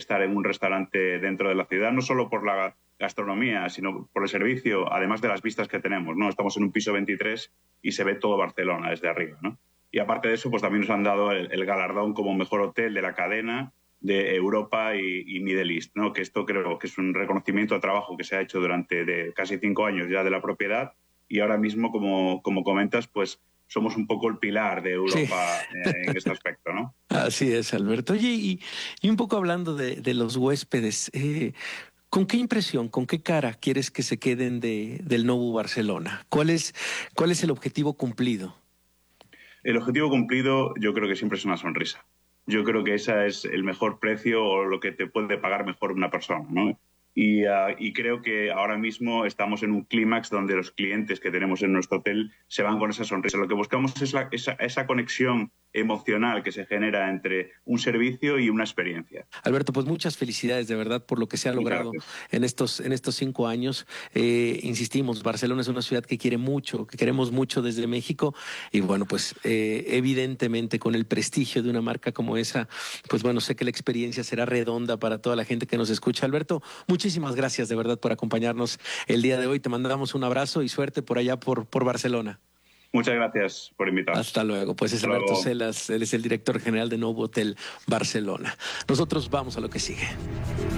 estar en un restaurante dentro de la ciudad, no solo por la gastronomía, sino por el servicio, además de las vistas que tenemos, ¿no? Estamos en un piso 23 y se ve todo Barcelona desde arriba, ¿no? Y aparte de eso, pues también nos han dado el galardón como mejor hotel de la cadena de Europa y Middle East, ¿no? Que esto creo que es un reconocimiento al trabajo que se ha hecho durante casi 5 años ya de la propiedad, y ahora mismo, como comentas, pues somos un poco el pilar de Sí. Europa en este aspecto, ¿no? Así es, Alberto. Oye, y un poco hablando de los huéspedes, ¿con qué impresión, con qué cara quieres que se queden del Nobu Barcelona? ¿Cuál es el objetivo cumplido? El objetivo cumplido yo creo que siempre es una sonrisa. Yo creo que ese es el mejor precio o lo que te puede pagar mejor una persona, ¿no? Y creo que ahora mismo estamos en un clímax donde los clientes que tenemos en nuestro hotel se van con esa sonrisa. Lo que buscamos es esa conexión emocional que se genera entre un servicio y una experiencia. Alberto, pues muchas felicidades de verdad por lo que se ha Muchas logrado gracias. en estos 5 años. Insistimos, Barcelona es una ciudad que quiere mucho, que queremos mucho desde México, y bueno, pues evidentemente con el prestigio de una marca como esa, pues bueno, sé que la experiencia será redonda para toda la gente que nos escucha. Alberto, muchísimas gracias de verdad por acompañarnos el día de hoy. Te mandamos un abrazo y suerte por allá por Barcelona. Muchas gracias por invitarme. Hasta luego. Pues es Hasta Alberto luego. Celas, él es el director general de Novo Hotel Barcelona. Nosotros vamos a lo que sigue.